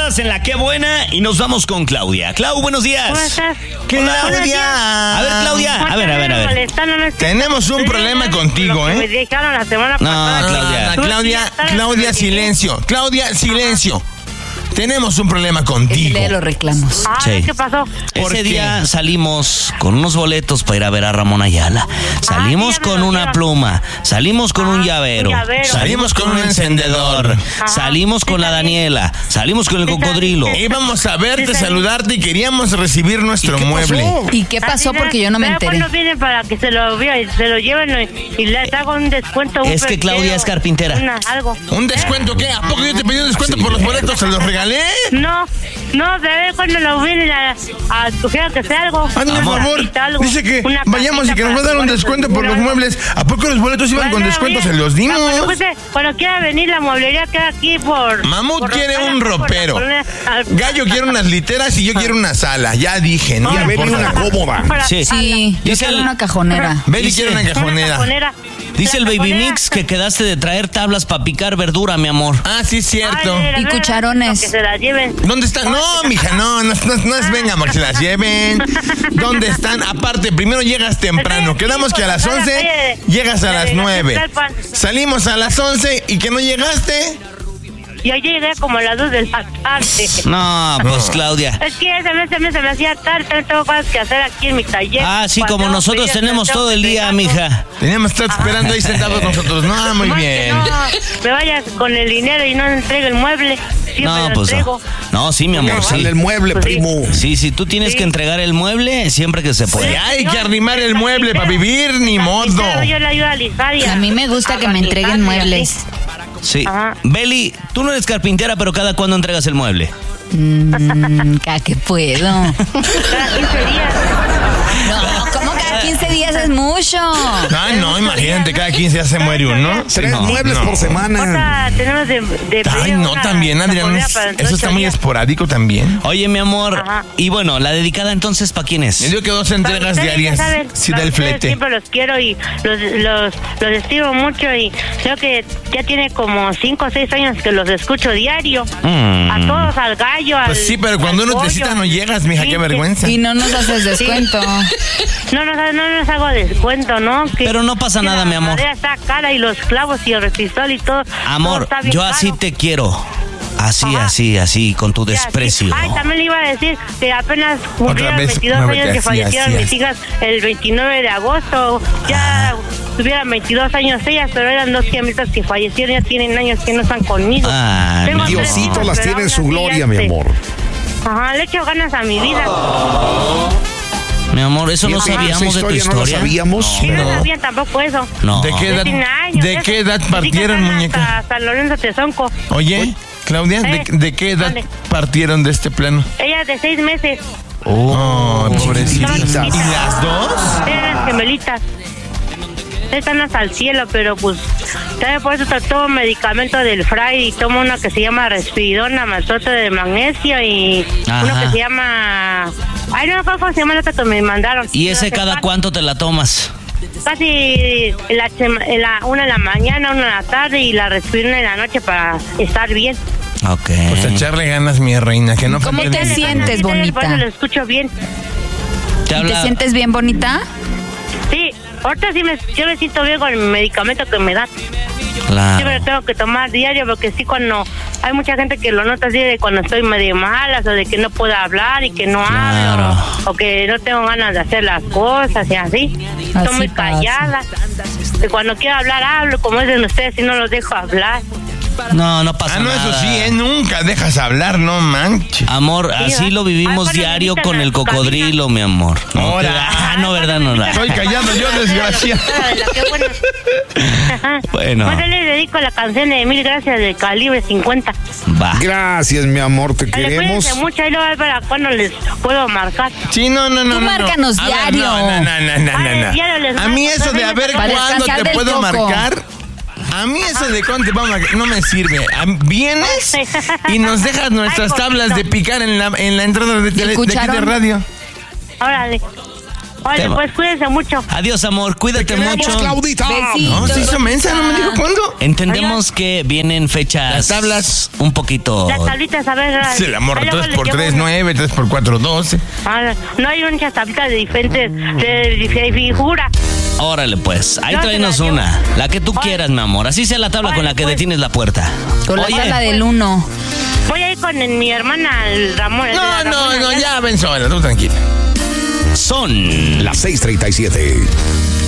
llamadas en la Qué Buena y nos vamos con Claudia. Clau, buenos días. ¿Cómo estás? Claudia. A ver, Claudia, a ver. Tenemos un problema contigo, Me dejaron la semana pasada. Claudia, silencio. Claudia, silencio. Tenemos un problema contigo. Lee los reclamos. Sí. ¿Qué pasó? Ese día salimos con unos boletos para ir a ver a Ramón Ayala. Salimos con una pluma. Salimos con un llavero. Salimos con un encendedor. Salimos con la Daniela. Salimos con el cocodrilo. Íbamos a verte, saludarte y queríamos recibir nuestro mueble. ¿Y qué pasó? Porque yo no me enteré. ¿Cuándo vienen para que se lo lleven y les hago un descuento? Es que Claudia es carpintera. Algo. ¿Un descuento qué? ¿A poco yo te pedí un descuento por los boletos? ¿Se los regalé? No, de ver cuando lo vienen a sugerir que sea algo. Hazme un favor. Dice que vayamos y que nos va a dar un descuento por los muebles. ¿A poco los boletos iban con descuento? Se los dimos. Cuando quiera venir la mueblería queda aquí por... Mamut quiere un ropero. Gallo quiere unas literas y yo quiero una sala. Ya dije, ¿no? Y Beli una cómoda. Sí, yo quiero una cajonera. Beli quiere una cajonera. Dice el Baby Mix que quedaste de traer tablas para picar verdura, mi amor. Ah, sí, es cierto. Y cucharones. Que se las lleven. ¿Dónde están? No, mija, no es venga, amor, que se las lleven. ¿Dónde están? Aparte, primero llegas temprano. Quedamos que a las 11 llegas a las 9. Salimos a las 11 y que no llegaste. Yo llegué como a las 2 de la tarde. No, pues Claudia. Es que se me hacía tarde, tengo cosas que hacer aquí en mi taller. Ah, sí, como nosotros tenemos todo el día, mija. Teníamos que estar esperando ahí sentados nosotros. No, muy bien. No, me vayas con el dinero y no entregue el mueble. No, pues no, sí, mi amor, sí. El mueble, primo. Sí, tú tienes que entregar el mueble siempre que se pueda. Pues hay que arrimar el mueble para vivir, ni modo. Yo le ayudo a alisar y a mí me gusta que me entreguen muebles. Sí. Beli, tú no eres carpintera, pero ¿cada cuándo entregas el mueble? Cada que puedo. Cada 15 días. No, ¿cómo cada 15 días es mucho? Ay, no, imagínate, cada 15 días se muere uno. 3 muebles por semana. Otra, tenemos Ay, no, también, Adrián, eso está muy esporádico también. Oye, mi amor, y bueno, la dedicada entonces, ¿para quién es? Yo digo que 2 entregas diarias. Sí, del flete. Siempre los quiero y los estimo mucho y creo que ya tiene como 5 o 6 años que los escucho diario. A todos, al gallo, al... Pues sí, pero cuando uno te cita no llegas, mija, qué vergüenza. Y no nos haces descuento. No nos hago descuento, ¿no? Pero no pasa nada, mi amor. La madera está cara y los clavos y el resistol y todo. Amor, todo yo así caro. te quiero. Así, con tu desprecio. Ay, también le iba a decir que apenas cumplieron 22 años que fallecieron mis hijas el 29 de agosto. Ya tuvieran 22 años ellas, pero eran 2 gemelas que fallecieron, ya tienen años que no están conmigo. Diosito las tiene en su gloria, mi amor. Ajá, le echo ganas a mi vida. Mi amor, eso no sabíamos de tu historia. ¿No lo sabíamos? Sí, no sabía tampoco eso. No. ¿De qué edad partieron, muñeca? Hasta San Lorenzo Tezonco. Oye, Claudia, ¿de qué edad partieron de este plano? Ella de 6 meses. Oh, pobrecita. ¿Y las 2? Eran gemelitas. Están hasta el cielo, pero pues también por eso tomo medicamento del Fray y tomo una que se llama Respiridona, maltoto de magnesio y uno que se llama... Ay, no, ¿cómo se llama el otro que me mandaron? ¿Y ese cada cuánto te la tomas? Casi una en la mañana, una en la tarde y la Respiridona en la noche para estar bien. Ok. Pues echarle ganas, mi reina, que no... ¿Cómo te sientes, bonita? Por eso lo escucho bien. ¿Te sientes bien, bonita? Sí, ahorita sí yo me siento bien con el medicamento que me dan. Claro. Sí, me lo tengo que tomar diario porque sí, cuando hay mucha gente que lo nota así de cuando estoy medio malas o de que no puedo hablar y que no hablo o que no tengo ganas de hacer las cosas y así. Estoy muy callada. Y cuando quiero hablar, hablo, como dicen ustedes, y no los dejo hablar. No pasa nada. Eso sí, nunca dejas hablar, no manches. Amor, así lo vivimos diario con el cocodrilo, mi amor. No, ¿verdad? No. Estoy callado yo, desgraciado. Bueno. Pues le dedico la canción de 1000 gracias de Calibre 50. Va. Gracias, mi amor, te queremos. Cuídense mucho, ahí lo voy a ver para cuando les puedo marcar. Sí, no. Tú márcanos diario. No. A mí eso de a ver cuándo te puedo marcar... A mí eso de cuánto vamos a... no me sirve. Vienes y nos dejas nuestras tablas de picar en la entrada de radio. Órale. Oye, pues cuídense mucho. Adiós, amor. Cuídate mucho. Claudita. Besitos. No, se hizo mensa, no me dijo cuándo. Entendemos que vienen fechas. Las tablas. Un poquito. Las tablitas, a ver. Sí, la morra, ahí luego 3 por les 3, llevo 9, 3 por 4, 12. no hay muchas tablitas de diferentes de figura. Órale, pues. Ahí Yo te tráenos la llevo. una. La que tú Oye. quieras, mi amor. Así sea la tabla con Oye, la que pues. detienes la puerta. Con la Oye, tabla del 1. Voy a ir con mi hermana, el Ramón. No, ya ven sola, tú tranquila. son Las 6:37.